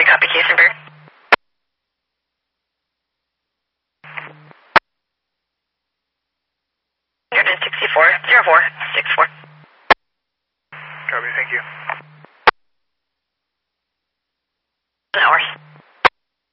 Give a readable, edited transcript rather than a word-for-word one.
copy, Casonberg. Garden 640464. Copy, thank you. Hours.